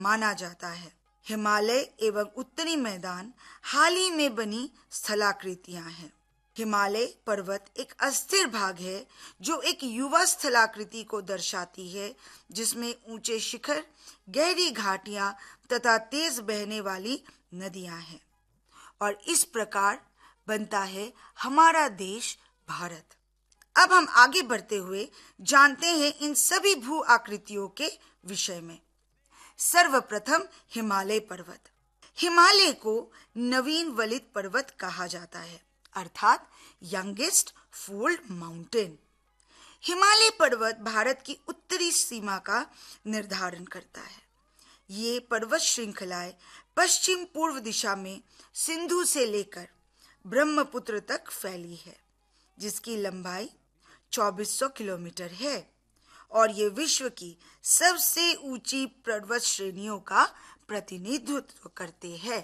माना जाता है। हिमालय एवं उत्तरी मैदान हाल ही में बनी स्थलाकृतियां हैं। हिमालय पर्वत एक अस्थिर भाग है जो एक युवा स्थलाकृति को दर्शाती है, जिसमें ऊंचे शिखर, गहरी घाटियां तथा तेज बहने वाली नदियां हैं, और इस प्रकार बनता है हमारा देश भारत। अब हम आगे बढ़ते हुए जानते हैं इन सभी भू आकृतियों के विषय में। सर्वप्रथम हिमालय पर्वत। हिमालय को नवीन वलित पर्वत कहा जाता है, अर्थात यंगेस्ट फोल्ड माउंटेन। हिमालय पर्वत भारत की उत्तरी सीमा का निर्धारण करता है। ये पर्वत श्रृंखलाएं पश्चिम पूर्व दिशा में सिंधु से लेकर ब्रह्मपुत्र तक फैली है, जिसकी लंबाई 2400 किलोमीटर है, और ये विश्व की सबसे ऊंची पर्वत श्रेणियों का प्रतिनिधित्व करते हैं।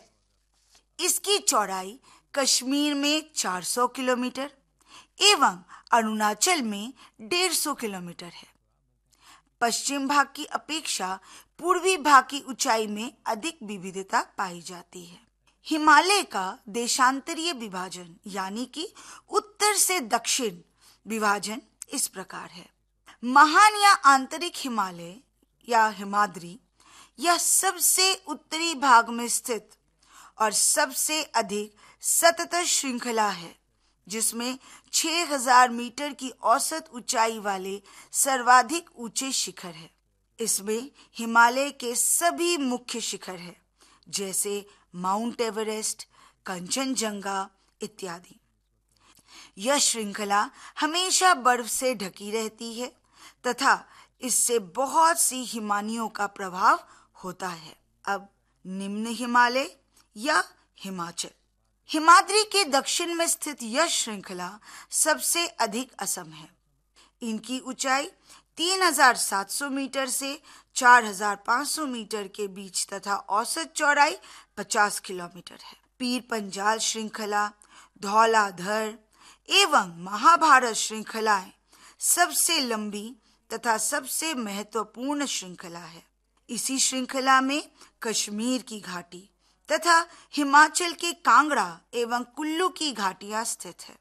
इसकी चौड़ाई कश्मीर में 400 किलोमीटर एवं अरुणाचल में 150 किलोमीटर है। पश्चिम भाग की अपेक्षा पूर्वी भाग की ऊंचाई में अधिक विविधता पाई जाती है। हिमालय का देशांतरीय विभाजन यानी कि उत्तर से दक्षिण विभाजन इस प्रकार है। महान या आंतरिक हिमालय या हिमाद्री यह सबसे उत्तरी भाग में स्थित और सबसे अधिक सतत श्रृंखला है, जिसमें 6000 मीटर की औसत ऊंचाई वाले सर्वाधिक ऊंचे शिखर है। इसमें हिमालय के सभी मुख्य शिखर है, जैसे माउंट एवरेस्ट, कंचनजंगा इत्यादि। यह श्रृंखला हमेशा बर्फ से ढकी रहती है तथा इससे बहुत सी हिमानियों का प्रभाव होता है। अब निम्न हिमालय या हिमाचल। हिमाद्री के दक्षिण में स्थित यह श्रृंखला सबसे अधिक असम है। इनकी ऊंचाई 3700 मीटर से 4500 मीटर के बीच तथा औसत चौड़ाई 50 किलोमीटर है। पीर पंजाल श्रृंखला, धौलाधर एवं महाभारत श्रृंखलाएं सबसे लंबी तथा सबसे महत्वपूर्ण श्रृंखला है। इसी श्रृंखला में कश्मीर की घाटी तथा हिमाचल के कांगड़ा एवं कुल्लू की घाटियां स्थित है।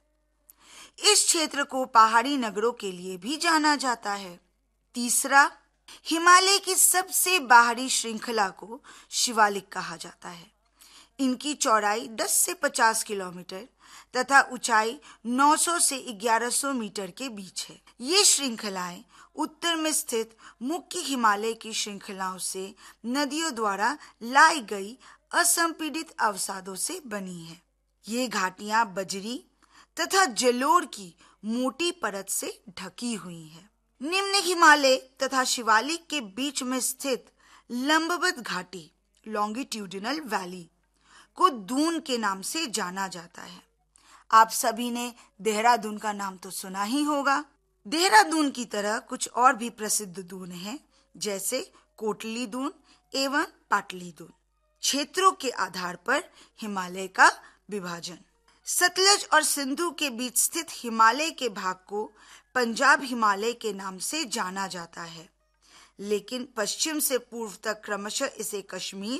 इस क्षेत्र को पहाड़ी नगरों के लिए भी जाना जाता है। तीसरा, हिमालय की सबसे बाहरी श्रृंखला को शिवालिक कहा जाता है। इनकी चौड़ाई 10 से 50 किलोमीटर तथा ऊंचाई 900 से 1100 मीटर के बीच है। ये श्रृंखलाएं उत्तर में स्थित मुख्य हिमालय की श्रृंखलाओं से नदियों द्वारा लाई गई असंपीड़ित अवसादों से बनी है। ये घाटियां बजरी तथा जलोढ़ की मोटी परत से ढकी हुई है। निम्न हिमालय तथा शिवालिक के बीच में स्थित लंबवत घाटी लॉन्गिट्यूडिनल वैली को दून के नाम से जाना जाता है। आप सभी ने देहरादून का नाम तो सुना ही होगा। देहरादून की तरह कुछ और भी प्रसिद्ध दून हैं, जैसे कोटली दून एवं पाटली दून। क्षेत्रों के आधार पर हिमालय का विभाजन। सतलज और सिंधु के बीच स्थित हिमालय के भाग को पंजाब हिमालय के नाम से जाना जाता है, लेकिन पश्चिम से पूर्व तक क्रमशः इसे कश्मीर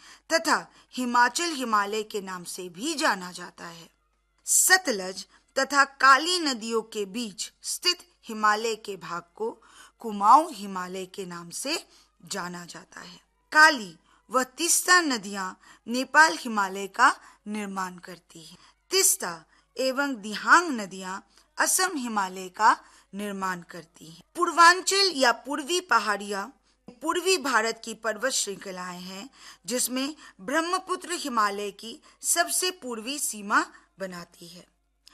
तथा हिमाचल हिमालय के नाम से भी जाना जाता है। सतलज तथा काली नदियों के बीच स्थित हिमालय के भाग को कुमाऊं हिमालय के नाम से जाना जाता है। काली व तीस्ता नदियां नेपाल हिमालय का निर्माण करती हैं। तीस्ता एवं दिहांग नदियां असम हिमालय का निर्माण करती हैं। पूर्वांचल या पूर्वी पहाड़ियां पूर्वी भारत की पर्वत श्रृंखलाएं हैं, जिसमें ब्रह्मपुत्र हिमालय की सबसे पूर्वी सीमा बनाती है।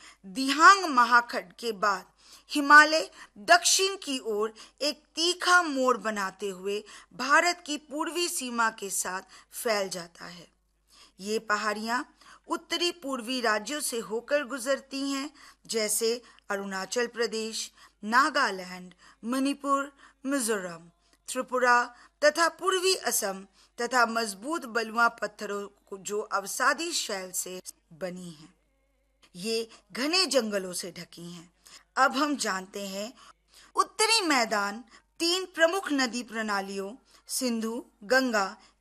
दिहांग महाखंड के बाद हिमालय दक्षिण की ओर एक तीखा मोड़ बनाते हुए भारत की पूर्वी सीमा के साथ फैल जाता है। ये पहाड़ियां उत्तरी पूर्वी राज्यों से होकर गुजरती हैं, जैसे अरुणाचल प्रदेश, नागालैंड, मणिपुर, मिजोरम, त्रिपुरा तथा पूर्वी असम तथा मजबूत बलुआ पत्थरों जो अवसादी शैल से बनी हैं। ये घने जंगलों से ढकी हैं। अब हम जानते हैं उत्तरी मैदान 3 प्रमुख नदी प्रणालियों सिंधु, गंगा